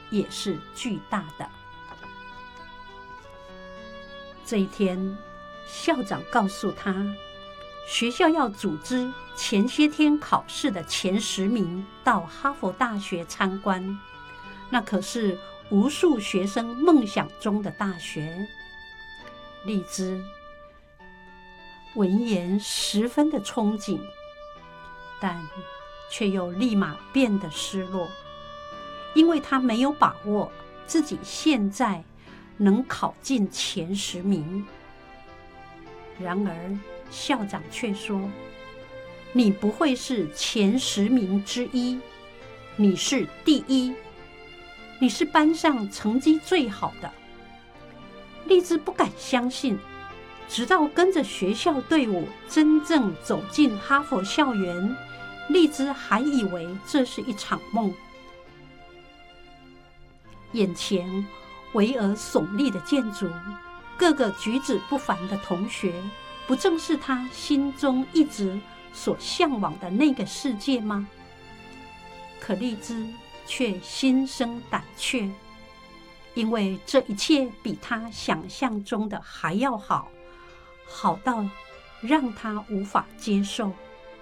也是巨大的。这一天，校长告诉他，学校要组织前些天考试的前10名到哈佛大学参观，那可是无数学生梦想中的大学。丽兹闻言十分的憧憬，但却又立马变得失落，因为他没有把握自己现在能考进前10名。然而校长却说，你不会是前10名之一，你是第1，你是班上成绩最好的。丽兹不敢相信，直到跟着学校队伍真正走进哈佛校园，丽兹还以为这是一场梦。眼前巍峨耸立的建筑，各个举止不凡的同学，不正是他心中一直所向往的那个世界吗？可丽兹却心生胆怯，因为这一切比他想象中的还要好，好到让他无法接受。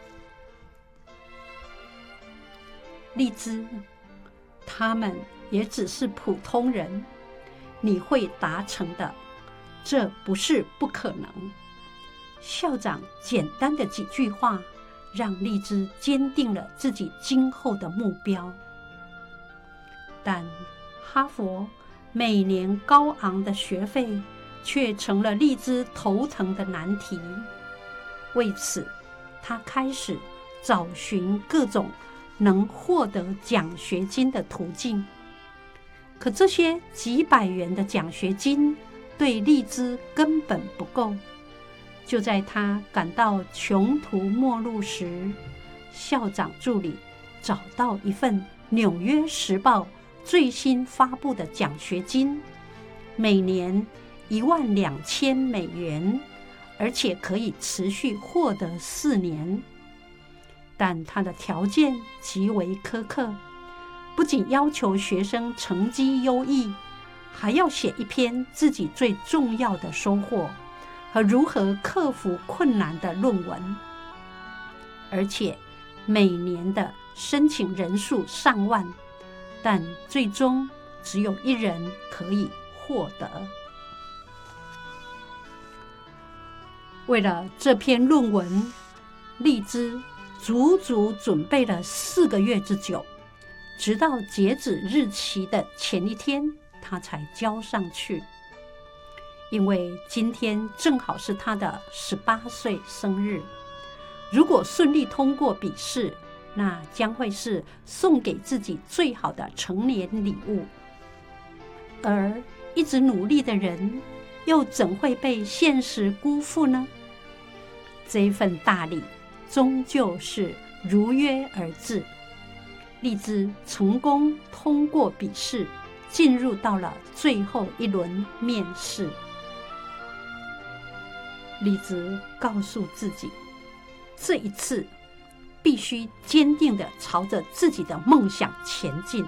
丽兹，他们也只是普通人，你会达成的，这不是不可能。校长简单的几句话，让丽兹坚定了自己今后的目标。但哈佛每年高昂的学费却成了丽兹头疼的难题。为此，他开始找寻各种能获得奖学金的途径。可这些几百元的奖学金对丽兹根本不够。就在他感到穷途末路时，校长助理找到一份《纽约时报》最新发布的奖学金，每年$12,000，而且可以持续获得4年。但他的条件极为苛刻，不仅要求学生成绩优异，还要写一篇自己最重要的收获和如何克服困难的论文，而且每年的申请人数上万，但最终只有1人可以获得。为了这篇论文，丽兹足足准备了4个月之久，直到截止日期的前一天，他才交上去。因为今天正好是他的18岁生日，如果顺利通过笔试，那将会是送给自己最好的成年礼物。而一直努力的人，又怎会被现实辜负呢？这份大礼终究是如约而至。丽兹成功通过笔试，进入到了最后一轮面试。丽兹告诉自己，这一次必须坚定地朝着自己的梦想前进。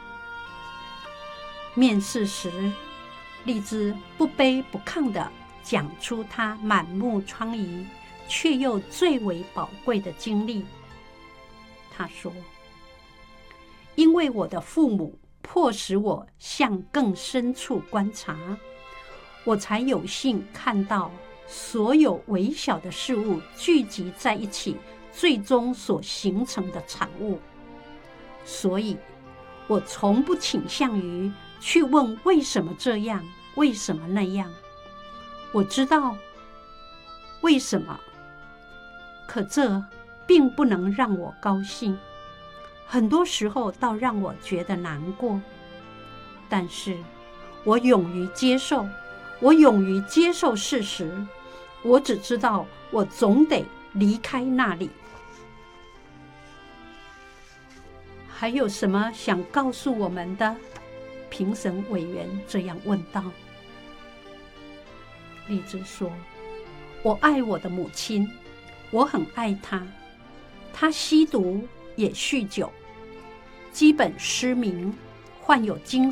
面试时，丽兹不卑不亢地讲出她满目疮痍却又最为宝贵的经历。她说，因为我的父母迫使我向更深处观察，我才有幸看到所有微小的事物聚集在一起，最终所形成的产物。所以，我从不倾向于去问为什么这样，为什么那样。我知道为什么，可这并不能让我高兴，很多时候倒让我觉得难过。但是，我勇于接受，我勇于接受事实。我只知道，我总得离开那里。还有什么想告诉我们的？评审委员这样问道。丽兹说，我爱我的母亲，我很爱她。她吸毒也酗酒，基本失明，患有精